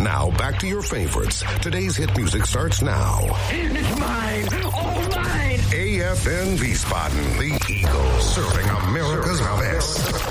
Now, back to your favorites. Today's hit music starts now. It's mine! All mine! AFN Wiesbaden, the Eagles, serving America's best.